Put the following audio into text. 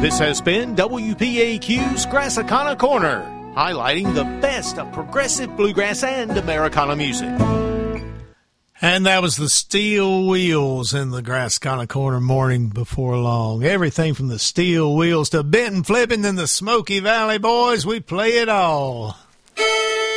This has been WPAQ's Grassicana Corner, highlighting the best of progressive bluegrass and Americana music. And that was the Steel Wheels in the Grassicana Corner morning before long. Everything from the Steel Wheels to Benton Flippin' and the Smoky Valley Boys, we play it all.